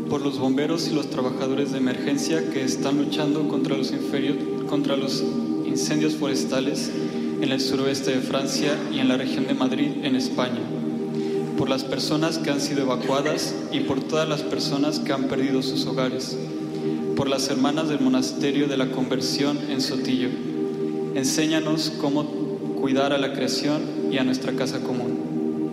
por los bomberos y los trabajadores de emergencia que están luchando contra los incendios forestales en el suroeste de Francia y en la región de Madrid, en España, por las personas que han sido evacuadas y por todas las personas que han perdido sus hogares, por las hermanas del Monasterio de la Conversión en Sotillo. Enséñanos cómo cuidar a la creación y a nuestra casa común.